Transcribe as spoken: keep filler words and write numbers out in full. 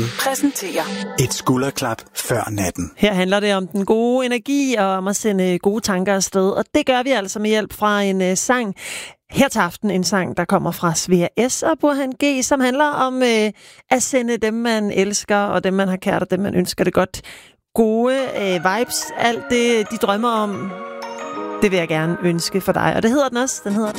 præsenterer et skulderklap før natten. Her handler det om den gode energi og om at sende gode tanker afsted. Og det gør vi altså med hjælp fra en uh, sang. Her til aften en sang, der kommer fra Svea S. og Burhan G., som handler om uh, at sende dem, man elsker, og dem, man har kært, og dem, man ønsker det godt. Gode uh, vibes, alt det, de drømmer om, det vil jeg gerne ønske for dig. Og det hedder den også. Den hedder